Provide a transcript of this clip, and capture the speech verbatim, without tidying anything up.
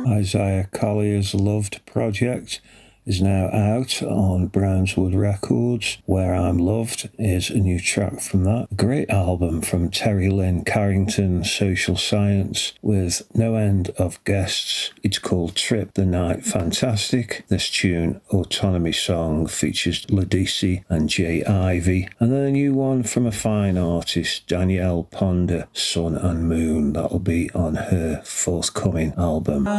Isaiah Collier's Loved project is now out on Brownswood Records. Where I'm Loved is a new track from that. A great album from Terry Lynn Carrington, Social Science, with no end of guests. It's called Trip the Night Fantastic. This tune, Autonomy Song, features Ladisi and Jay Ivy. And then a new one from a fine artist, Danielle Ponder, Sun and Moon. That'll be on her forthcoming album.